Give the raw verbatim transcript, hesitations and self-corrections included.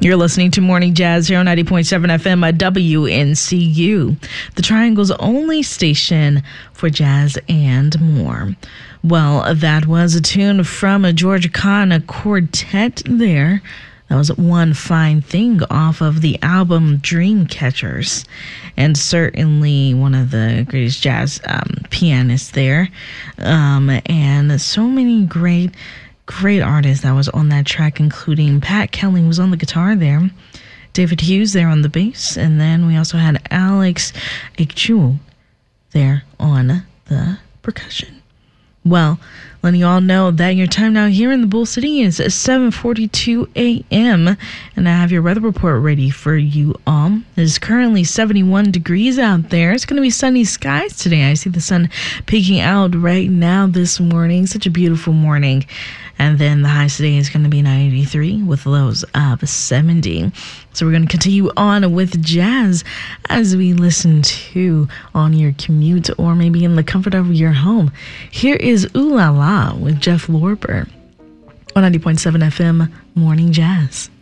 You're listening to Morning Jazz here on ninety point seven F M at W N C U, the Triangle's only station for jazz and more. Well, that was a tune from a Georgia Kahn quartet there. That was One Fine Thing off of the album Dreamcatchers, and certainly one of the greatest jazz um, pianists there, um, and so many great Great artists that was on that track, including Pat Kelly was on the guitar there, David Hughes there on the bass, and then we also had Alex Iqchul there on the percussion. Well, letting you all know that your time now here in the Bull City is seven forty-two a.m. and I have your weather report ready for you all. It is currently seventy-one degrees out there. It's going to be sunny skies today. I see the sun peeking out right now this morning. Such a beautiful morning. And then the high today is going to be ninety-three with lows of seventy. So we're going to continue on with jazz as we listen to on your commute or maybe in the comfort of your home. Here is Ooh La La with Jeff Lorber on ninety point seven F M Morning Jazz.